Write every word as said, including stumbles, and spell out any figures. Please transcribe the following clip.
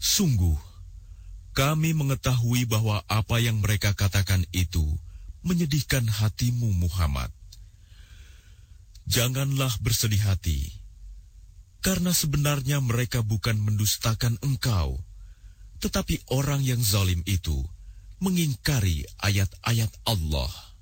Sungguh, kami mengetahui bahwa apa yang mereka katakan itu menyedihkan hatimu, Muhammad. Janganlah bersedih hati, karena sebenarnya mereka bukan mendustakan engkau, tetapi orang yang zalim itu mengingkari ayat-ayat Allah.